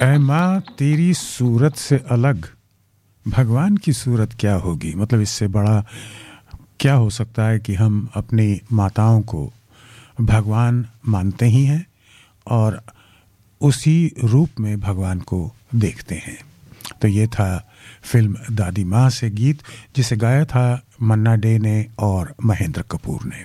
ऐ माँ तेरी सूरत से अलग भगवान की सूरत क्या होगी। मतलब इससे बड़ा क्या हो सकता है कि हम अपनी माताओं को भगवान मानते ही हैं और उसी रूप में भगवान को देखते हैं। तो ये था फिल्म दादी माँ से गीत जिसे गाया था मन्ना डे ने और महेंद्र कपूर ने।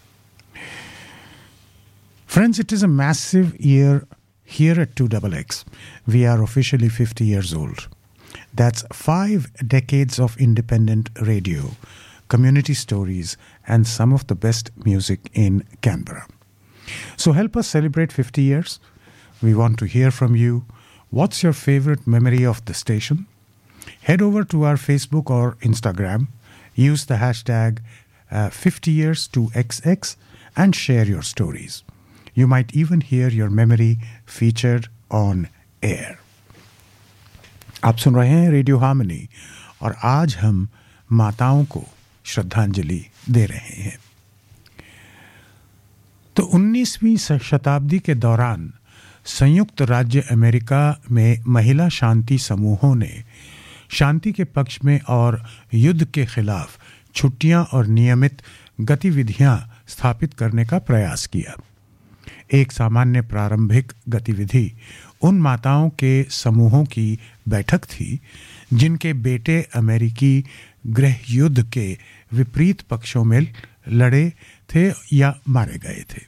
Friends, it is a massive year here at 2XX. We are officially 50 years old. That's 5 decades of independent radio, community stories, and some of the best music in Canberra. So help us celebrate 50 years. We want to hear from you. What's your favorite memory of the station? Head over to our Facebook or Instagram. Use the hashtag 50years2XX and share your stories. You might even hear your memory featured on air. आप सुन रहे हैं radio harmony और आज हम माताओं को श्रद्धांजलि दे रहे हैं। तो 19वीं शताब्दी के दौरान संयुक्त राज्य अमेरिका में महिला शांति समूहों ने शांति के पक्ष में और युद्ध के खिलाफ छुट्टियां और नियमित गतिविधियां स्थापित करने का प्रयास किया। एक सामान्य प्रारंभिक गतिविधि उन माताओं के समूहों की बैठक थी जिनके बेटे अमेरिकी गृह युद्ध के विपरीत पक्षों में लड़े थे या मारे गए थे।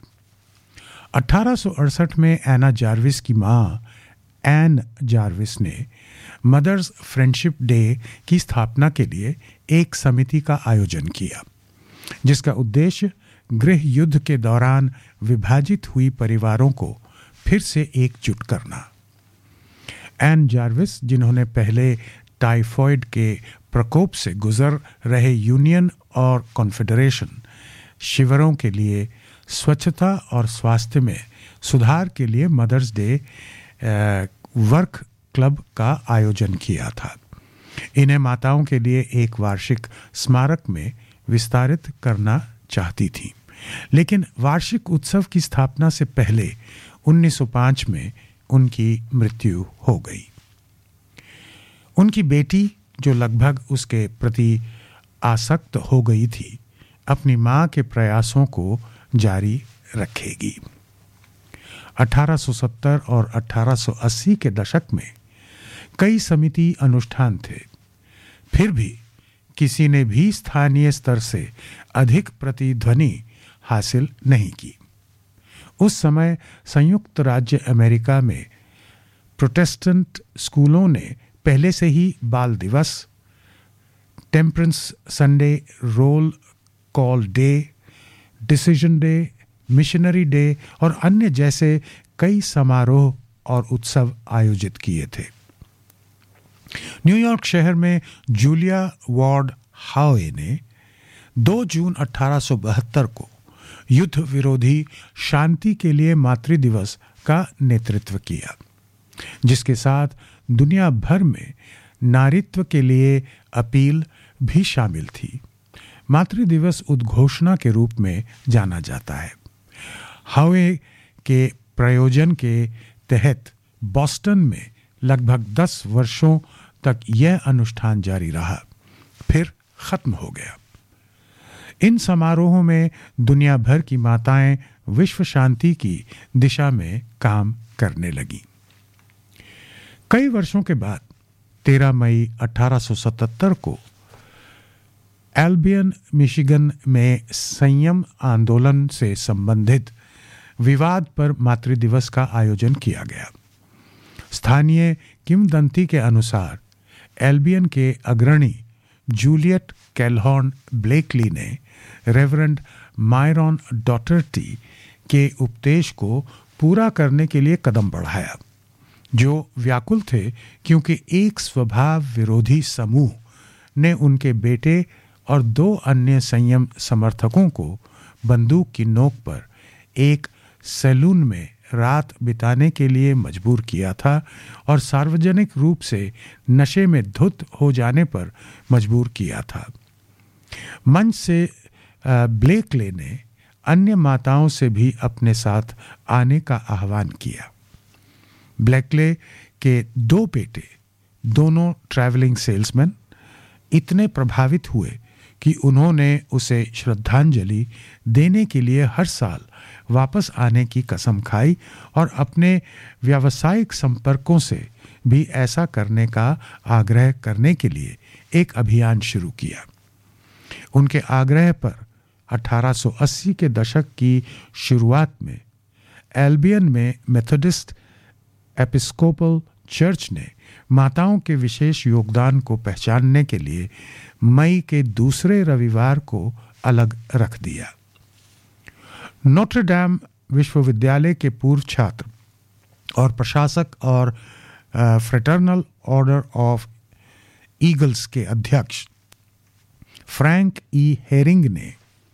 1868 में एना जार्विस की मां एन जार्विस ने मदर्स फ्रेंडशिप डे की स्थापना के लिए एक समिति का आयोजन किया जिसका उद्देश्य गृह युद्ध के दौरान विभाजित हुई परिवारों को फिर से एकजुट करना। एन जार्विस, जिन्होंने पहले टाइफॉइड के प्रकोप से गुजर रहे यूनियन और कॉन्फेडरेशन शिविरों के लिए स्वच्छता और स्वास्थ्य में सुधार के लिए मदर्स डे वर्क क्लब का आयोजन किया था। इन्हें माताओं के लिए एक वार्षिक स्मारक में विस्तारित करना चाहती थी, लेकिन वार्षिक उत्सव की स्थापना से पहले 1905 में उनकी मृत्यु हो गई। उनकी बेटी, जो लगभग उसके प्रति आसक्त हो गई थी, अपनी मां के प्रयासों को जारी रखेगी। 1870 और 1880 के दशक में कई समिति अनुष्ठान थे, फिर भी किसी ने भी स्थानीय स्तर से अधिक प्रतिध्वनि हासिल नहीं की। उस समय संयुक्त राज्य अमेरिका में प्रोटेस्टेंट स्कूलों ने पहले से ही बाल दिवस, temperance Sunday, roll call day, decision day, missionary day और अन्य जैसे कई समारोह और उत्सव आयोजित किए थे। न्यूयॉर्क शहर में जूलिया वार्ड हावे ने 2 जून 1872 को युद्ध विरोधी शांति के लिए मातृ दिवस का नेतृत्व किया, जिसके साथ दुनिया भर में नारीत्व के लिए अपील भी शामिल थी। मातृ दिवस उद्घोषणा के रूप में जाना जाता है। हावे के प्रयोजन के तहत बॉस्टन में लगभग 10 वर्षों तक यह अनुष्ठान जारी रहा, फिर खत्म हो गया। इन समारोहों में दुनिया भर की माताएं विश्व शांति की दिशा में काम करने लगीं। कई वर्षों के बाद 13 मई 1877 को एल्बियन, मिशिगन में संयम आंदोलन से संबंधित विवाद पर मातृ दिवस का आयोजन किया गया। स्थानीय किंवदंती के अनुसार एल्बियन के अग्रणी जूलियट कैलहॉर्न ब्लेकली ने रेवरेंड मायरॉन डॉटर्टी के उपदेश को पूरा करने के लिए कदम बढ़ाया, जो व्याकुल थे क्योंकि एक स्वभाव विरोधी समूह ने उनके बेटे और 2 अन्य संयम समर्थकों को बंदूक की नोक पर एक सैलून में रात बिताने के लिए मजबूर किया था और सार्वजनिक रूप से नशे में धुत हो जाने पर मजबूर किया था। मंच से ब्लेकले ने अन्य माताओं से भी अपने साथ आने का आह्वान किया। ब्लेकले के 2 बेटे, दोनों ट्रैवलिंग सेल्समैन, इतने प्रभावित हुए कि उन्होंने उसे श्रद्धांजलि देने के लिए हर साल वापस आने की कसम खाई और अपने व्यावसायिक संपर्कों से भी ऐसा करने का आग्रह करने के लिए एक अभियान शुरू किया। उनके आग्रह पर 1880 के दशक की शुरुआत में एल्बियन में मेथोडिस्ट एपिस्कोपल चर्च ने माताओं के विशेष योगदान को पहचानने के लिए मई के दूसरे रविवार को अलग रख दिया। नोट्रे डेम विश्वविद्यालय के पूर्व छात्र और प्रशासक और फ्रेटर्नल ऑर्डर ऑफ ईगल्स के अध्यक्ष फ्रैंक ई हेरिंग ने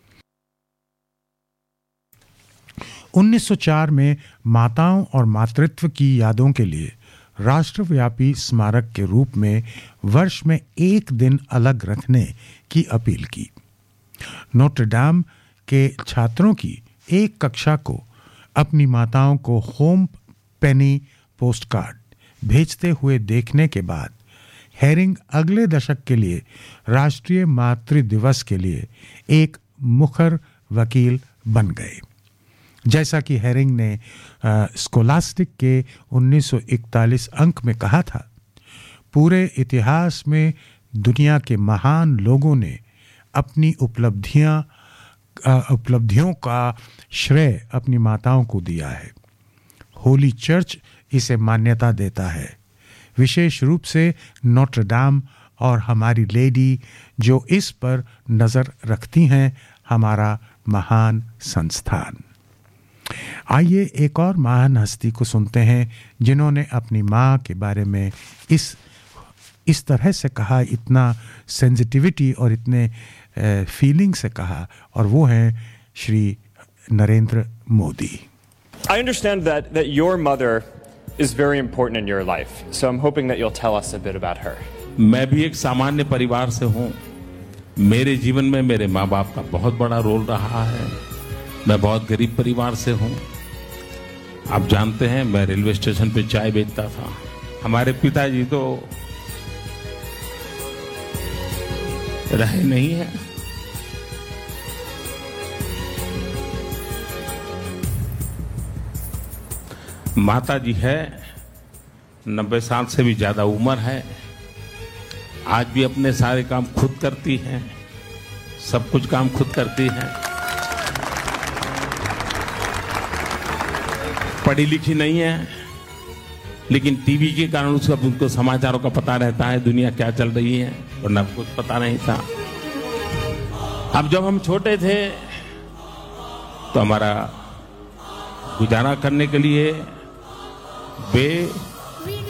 1904 में माताओं और मातृत्व की यादों के लिए राष्ट्रव्यापी स्मारक के रूप में वर्ष में 1 दिन अलग रखने की अपील की। नोट्रे डेम के छात्रों की एक कक्षा को अपनी माताओं को होम पेनी पोस्टकार्ड भेजते हुए देखने के बाद हेरिंग अगले दशक के लिए राष्ट्रीय मातृ दिवस के लिए एक मुखर वकील बन गए। जैसा कि हेरिंग ने स्कोलास्टिक के 1941 अंक में कहा था, पूरे इतिहास में दुनिया के महान लोगों ने अपनी उपलब्धियों का श्रेय अपनी माताओं को दिया है। होली चर्च इसे मान्यता देता है, विशेष रूप से नोट्रे डेम और हमारी लेडी जो इस पर नज़र रखती हैं, हमारा महान संस्थान। आइए एक और महान हस्ती को सुनते हैं जिन्होंने अपनी माँ के बारे में इस तरह से कहा, इतना सेंसिटिविटी और इतने फीलिंग से कहा, और वो हैं Shri Narendra Modi. I understand that your mother is very important in your life, so I'm hoping that you'll tell us a bit about her. मैं भी एक सामान्य परिवार से हूँ। मेरे जीवन में मेरे माँ बाप का बहुत बड़ा रोल रहा है। मैं बहुत गरीब परिवार से हूँ। आप जानते हैं, मैं रेलवे स्टेशन पे चाय बेचता था। हमारे पिताजी तो रहे नहीं है। माता जी है, 90 साल से भी ज्यादा उम्र है। आज भी अपने सारे काम खुद करती हैं, सब कुछ काम खुद करती हैं। पढ़ी लिखी नहीं है, लेकिन टीवी के कारण उनको समाचारों का पता रहता है, दुनिया क्या चल रही है, वरना कुछ पता नहीं था। अब जब हम छोटे थे तो हमारा गुजारा करने के लिए वे